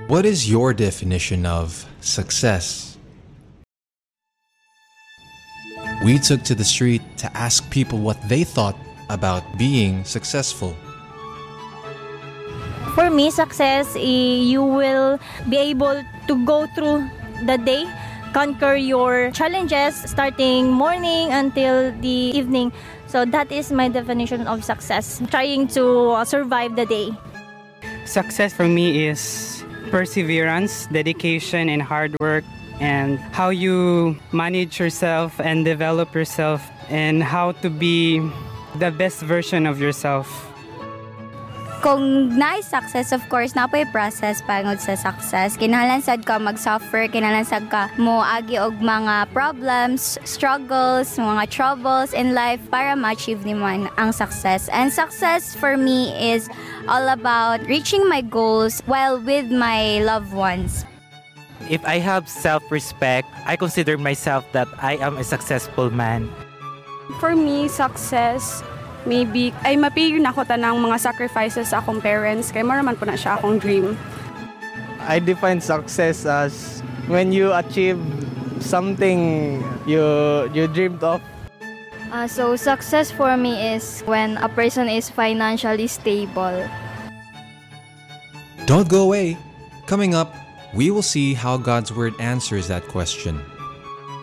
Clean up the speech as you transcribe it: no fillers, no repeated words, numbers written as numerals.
What is your definition of success? We took to the street to ask people what they thought about being successful. For me, success, you will be able to go through the day, conquer your challenges starting morning until the evening. So that is my definition of success, trying to survive the day. Success for me is perseverance, dedication, and hard work, and how you manage yourself and develop yourself, and how to be the best version of yourself. Kung success, of course, napoy process pangod sa success. Kinahanglan sad ka mag-suffer, kinahanglan sad ka mo agi og mga problems, struggles, mga troubles in life para ma-achieve naman ang success. And success for me is all about reaching my goals while with my loved ones. If I have self-respect, I consider myself that I am a successful man. For me, success, maybe ay mapigil na ko tanang mga sacrifices sa akong parents kay maraman po na siya akong dream. I define success as when you achieve something you dreamed of. So success for me is when a person is financially stable. Don't go away. Coming up, we will see how God's Word answers that question.